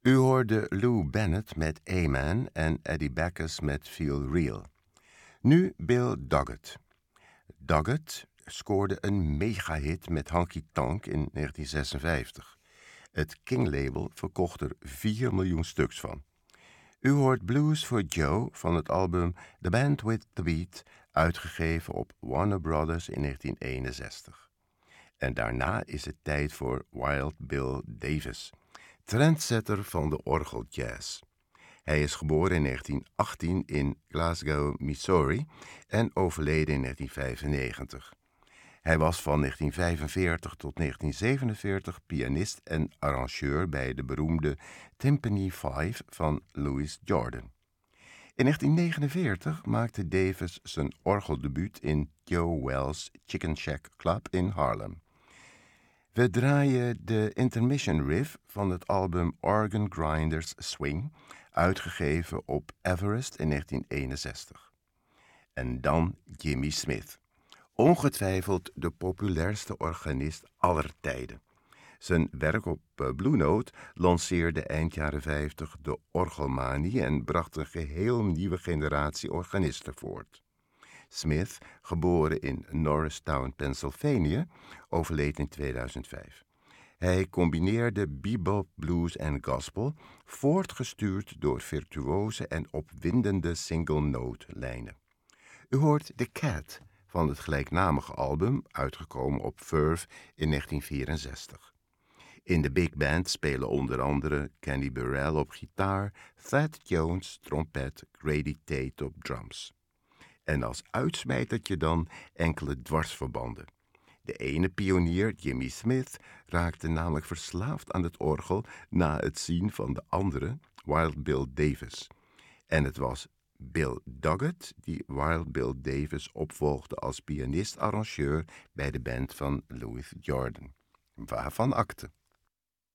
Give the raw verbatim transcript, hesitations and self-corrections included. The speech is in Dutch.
U hoorde Lou Bennett met Amen en Eddie Backus met Feel Real. Nu Bill Doggett. Doggett scoorde een megahit met Honky Tonk in negentien zesenvijftig. Het King-label verkocht er vier miljoen stuks van. U hoort Blues for Joe van het album The Band with the Beat, uitgegeven op Warner Brothers in negentien eenenzestig. En daarna is het tijd voor Wild Bill Davis, trendsetter van de orgeljazz. Hij is geboren in negentien achttien in Glasgow, Missouri en overleden in negentien vijfennegentig. Hij was van negentien vijfenveertig tot negentien zevenenveertig pianist en arrangeur bij de beroemde Timpani Five van Louis Jordan. In negentien negenenveertig maakte Davis zijn orgeldebuut in Joe Wells' Chicken Shack Club in Harlem. We draaien de intermission riff van het album Organ Grinders Swing, uitgegeven op Everest in negentien eenenzestig. En dan Jimmy Smith, ongetwijfeld de populairste organist aller tijden. Zijn werk op Blue Note lanceerde eind jaren vijftig de orgelmanie en bracht een geheel nieuwe generatie organisten voort. Smith, geboren in Norristown, Pennsylvania, overleed in tweeduizend vijf. Hij combineerde bebop, blues en gospel, voortgestuurd door virtuose en opwindende single-note lijnen. U hoort The Cat van het gelijknamige album, uitgekomen op Verve in negentien vierenzestig. In de big band spelen onder andere Kenny Burrell op gitaar, Thad Jones trompet, Grady Tate op drums. En als uitsmijtertje dan enkele dwarsverbanden. De ene pionier, Jimmy Smith, raakte namelijk verslaafd aan het orgel na het zien van de andere, Wild Bill Davis. En het was Bill Doggett die Wild Bill Davis opvolgde als pianist-arrangeur bij de band van Louis Jordan. Waarvan akte.